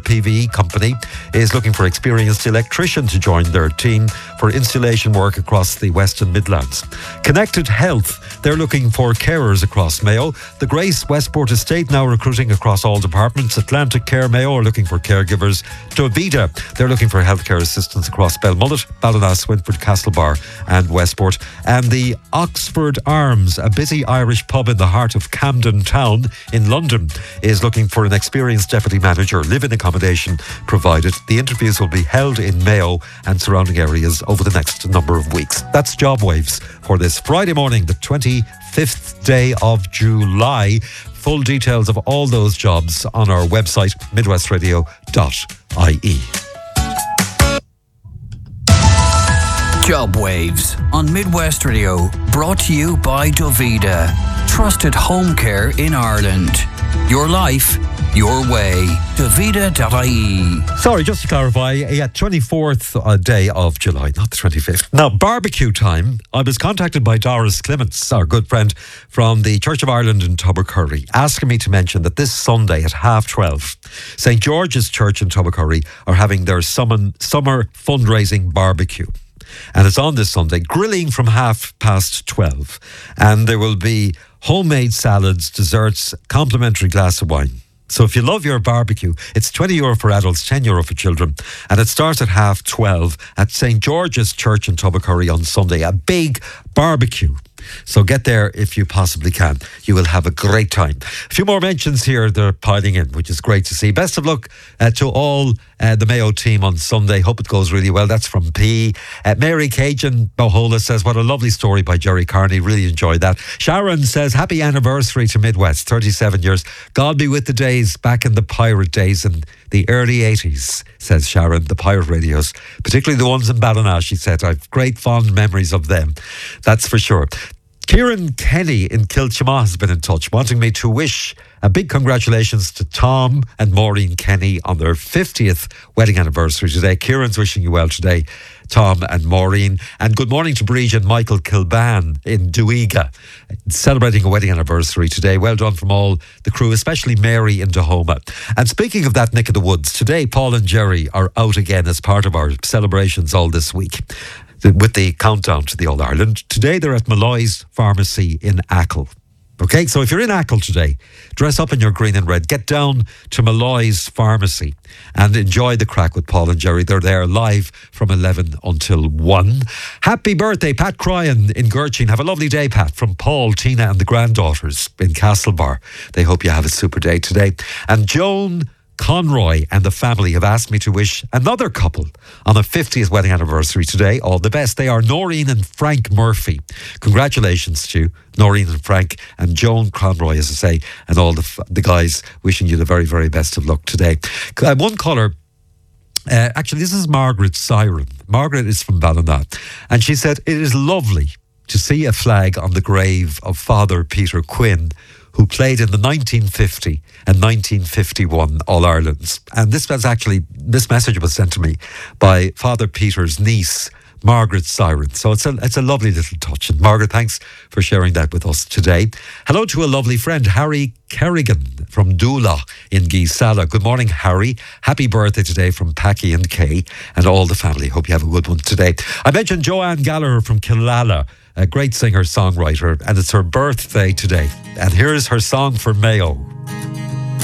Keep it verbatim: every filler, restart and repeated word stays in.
P V E company is looking for experienced electrician to join their team for installation work across the Western Midlands. Connected Health, they're looking for carers across Mayo. The Grace Westport Estate now recruiting across all departments. Atlantic Care Mayo are looking for caregivers. Dovida, they're looking for healthcare assistants across Belmullet, Ballina, Swinford, Castlebar and Westport. And the Oxford Arms, a busy Irish pub in the heart of Camden Town in London, is looking for an experienced deputy manager, live-in accommodation provided. The interviews will be held in Mayo and surrounding areas over the next number of weeks. That's Job Waves for this Friday morning, the twenty-fifth day of July. Full details of all those jobs on our website, midwest radio dot I E. Job Waves on Midwest Radio, brought to you by Dovida, trusted home care in Ireland. Your life, your way. Dovida dot I E. Sorry, just to clarify, yeah, twenty-fourth uh, day of July, not the twenty-fifth. Now, barbecue time. I was contacted by Doris Clements, our good friend from the Church of Ireland in Tubbercurry, asking me to mention that this Sunday at half twelve, Saint George's Church in Tubbercurry are having their summer, summer fundraising barbecue. And it's on this Sunday, grilling from half past twelve. And there will be homemade salads, desserts, complimentary glass of wine. So if you love your barbecue, it's twenty euro for adults, ten euro for children. And it starts at half twelve at Saint George's Church in Tubbercurry on Sunday. A big barbecue. So get there if you possibly can. You will have a great time. A few more mentions here. They're piling in, which is great to see. Best of luck uh, to all uh, the Mayo team on Sunday. Hope it goes really well. That's from P. Uh, Mary Cajun Bohola says, what a lovely story by Jerry Carney. Really enjoyed that. Sharon says, happy anniversary to Midwest. thirty-seven years. God be with the days back in the pirate days in the early eighties, says Sharon. The pirate radios, particularly the ones in Ballina, she said. I have great fond memories of them. That's for sure. Kieran Kenny in Kilchima has been in touch, wanting me to wish a big congratulations to Tom and Maureen Kenny on their fiftieth wedding anniversary today. Kieran's wishing you well today, Tom and Maureen. And good morning to Bridge and Michael Kilban in Duiga, celebrating a wedding anniversary today. Well done from all the crew, especially Mary in Dahoma. And speaking of that neck of the woods, today Paul and Jerry are out again as part of our celebrations all this week, with the countdown to the All-Ireland. Today they're at Malloy's Pharmacy in Achill. Okay, so if you're in Achill today, dress up in your green and red, get down to Malloy's Pharmacy and enjoy the crack with Paul and Jerry. They're there live from eleven until one. Happy birthday, Pat Cryan in Gertrude. Have a lovely day, Pat, from Paul, Tina and the granddaughters in Castlebar. They hope you have a super day today. And Joan Conroy and the family have asked me to wish another couple on a fiftieth wedding anniversary today all the best. They are Noreen and Frank Murphy. Congratulations to Noreen and Frank and Joan Conroy, as I say, and all the the guys wishing you the very, very best of luck today. Uh, one caller, uh, actually this is Margaret Siren. Margaret is from Ballina, and she said, it is lovely to see a flag on the grave of Father Peter Quinn, who played in the nineteen fifty and nineteen fifty-one All-Irelands. And this was actually, this message was sent to me by Father Peter's niece, Margaret Siren. So it's a, it's a lovely little touch. And Margaret, thanks for sharing that with us today. Hello to a lovely friend, Harry Kerrigan from Doola in Geesala. Good morning, Harry. Happy birthday today from Packy and Kay and all the family. Hope you have a good one today. I mentioned Joanne Gallagher from Killala, a great singer-songwriter, and it's her birthday today. And here's her song for Mayo.